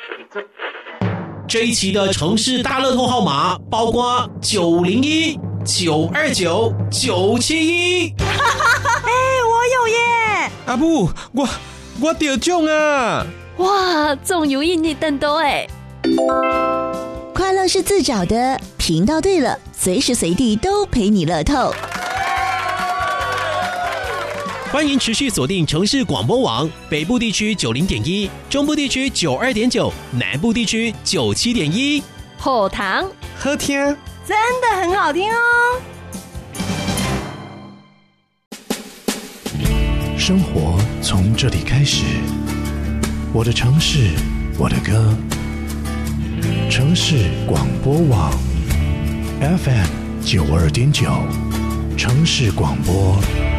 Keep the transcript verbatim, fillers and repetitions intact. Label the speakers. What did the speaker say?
Speaker 1: 这一期的城市大乐透号码包括九零一、九二九、九七一。
Speaker 2: 哎，我有耶！
Speaker 3: 阿母，我我得奖啊！
Speaker 4: 哇，中有印尼登多哎！
Speaker 2: 快乐是自找的，频道对了，随时随地都陪你乐透。
Speaker 1: 欢迎持续锁定城市广播网，北部地区九零点一，中部地区九二点九，南部地区九七点一。
Speaker 4: 好糖
Speaker 3: 好听，
Speaker 2: 真的很好听哦！
Speaker 5: 生活从这里开始，我的城市，我的歌。城市广播网 F M 九二点九，城市广播。